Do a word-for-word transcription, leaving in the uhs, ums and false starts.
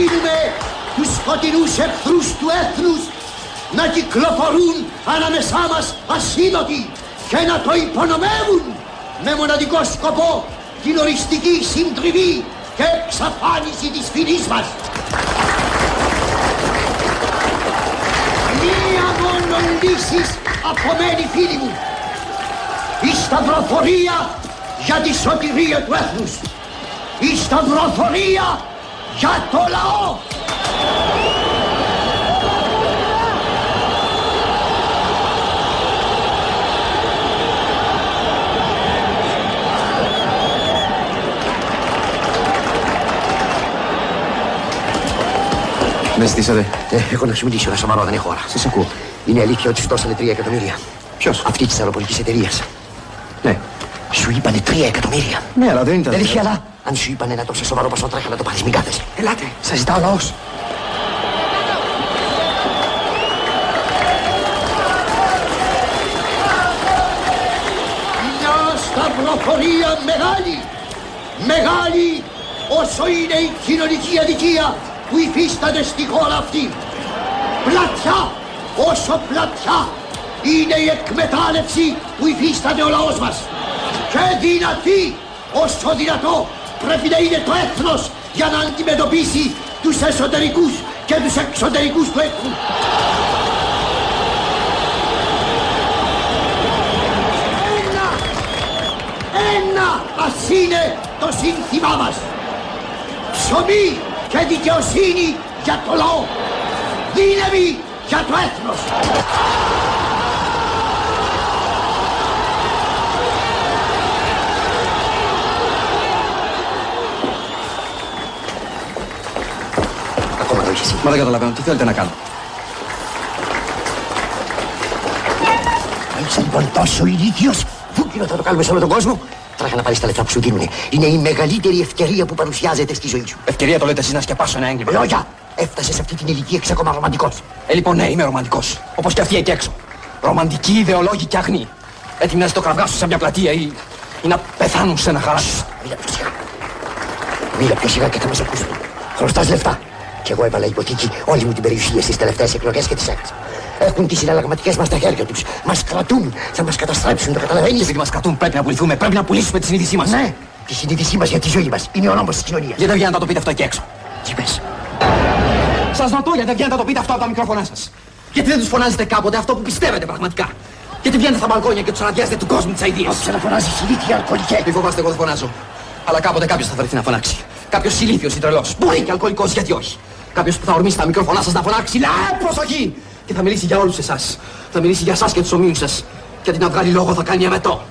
αφήνουμε τους σκοτεινούς εχθρούς του έθνους να κυκλοφορούν ανάμεσά μας ασίδωτοι και να το υπονομεύουν με μοναδικό σκοπό την οριστική συντριβή και εξαφάνιση της φυλής μας. Μία μόνο λύσης απομένει, φίλοι μου. Η σταυροφορία για τη σωτηρία του έθνους. Η σταυροφορία για το λαό. Με ζητήσατε. Ε, έχω να σου μιλήσω, ένα σοβαρό, δεν έχω ώρα. Σας ακούω. Είναι αλήθεια ότι σου δώσανε τρία εκατομμύρια. Ποιος? Αυτή της αεροπορικής εταιρείας. Ναι. Σου είπανε τρία εκατομμύρια. Ναι, αλλά δεν ήταν. Δεν έχει αλλά. Αν σου είπανε ένα τόσο σοβαρό ποσό, τρέχα να το πάρεις, μην κάθεσαι. Ελάτε, σας ζητά ο λαός. Μια σταυροφορία μεγάλη. Μεγάλη όσο είναι η κοινωνική αδικία που υφίσταται στη χώρα αυτή. Πλατιά όσο πλατιά είναι η εκμετάλλευση που υφίσταται ο λαός μας. Και δυνατή όσο δυνατό πρέπει να είναι το έθνος για να αντιμετωπίσει τους εσωτερικούς και τους εξωτερικούς του έθνου. Ένα, ένα ας είναι το σύνθημά μας. Ψωμί και δικαιοσύνη για το λαό. Δύναμη για το έθνος. Ακόμα το έχεις. Μα δεν καταλαβαίνω, τι θέλετε να κάνω. Είσαι λοιπόν τόσο ηλίθιος. Φούκκινο θα το κάνουμε σε όλο τον κόσμο. Τράχα να πάρεις τα λεφτά που σου δίνουνε. Είναι η μεγαλύτερη ευκαιρία που παρουσιάζεται στη ζωή σου. Ευκαιρία το λέτε εσείς να σκεπάσω ένα έγκλημα. Λόγια! Έφτασες σε αυτή την ηλικία και είσαι ακόμα ρομαντικός. Ε, λοιπόν, ναι, είμαι ρομαντικός. Όπως και αυτοί εκεί έξω. Ρομαντικοί, ιδεολόγοι και αγνοί. Έτοιμοι να ζητώ κραυγάσουν σε μια πλατεία ή, ή να πεθάνουν σε ένα χαράτσι. Μίλα πιο σιγά. Μίλα πιο σιγά και θα μας ακούσουν. Χρωστάς λεφτά. Κι εγώ έβαλα υποθήκη όλη μου την περιουσία στις τελευταίες εκλογές και τις έχασα. Έχουν τις συναλλαγματικές μας στα χέρια τους. Μας κρατούν, θα μας καταστρέψουν, το καταλαβαίνεις. Επειδή μας κρατούν, πρέπει να πουληθούμε, πρέπει να πουλήσουμε τη συνείδησή μας. Ναι, τη συνείδησή μας για τη ζωή μας. Είναι ο νόμος της κοινωνίας. Γιατί δεν βγαίνετε να το πείτε αυτό εκεί έξω. Τι πες? Σας ρωτώ γιατί δεν βγαίνετε να το πείτε αυτό από τα μικρόφωνά σας. Γιατί δεν τους φωνάζετε κάποτε αυτό που πιστεύετε πραγματικά. Γιατί βγαίνετε στα μπαλκόνια και τους αναδιάζετε του κόσμου τις αηδίες. Όχι να φωνάζεις ηλίθια αλκοολικέ. Μη φοβάστε, εγώ δεν φωνάζω. Αλλά κάποτε κάποιος θα βρεθεί να φωνάξει. Κάποιος ηλίθιος ή τρελός. Μπορεί και αλκοολικός, γιατί όχι. Κάποιος που θα ορμήσει τα μικρόφωνά σας να φωνάξει. Λα, προσοχή! Και θα μιλήσει για όλους εσάς. Θα μιλήσει για εσάς και τους ομοίους σας. Και την να βγάλει λόγο θα κάνει αμετό.